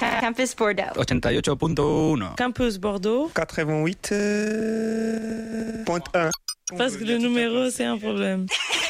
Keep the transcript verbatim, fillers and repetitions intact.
Campus Bordeaux. ochenta y ocho punto uno. Campus Bordeaux. quatre-vingt-huit point un. Parce que le numéro, c'est un problème.